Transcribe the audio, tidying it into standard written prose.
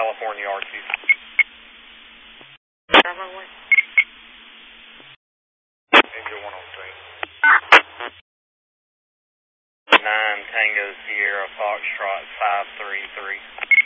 California RQ. Angel 103. 9 Tango Sierra Foxtrot 533.